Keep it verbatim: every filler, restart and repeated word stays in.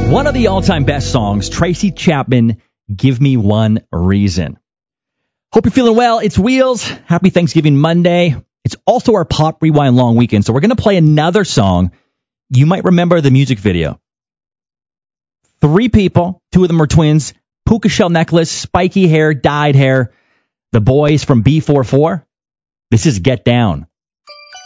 One of the all-time best songs, Tracy Chapman, Give Me One Reason. Hope you're feeling well. It's Wheels. Happy Thanksgiving Monday. It's also our Pop Rewind long weekend, so we're going to play another song. You might remember the music video. Three people, two of them are twins, puka shell necklace, spiky hair, dyed hair. The boys from B forty-four. This is Get Down.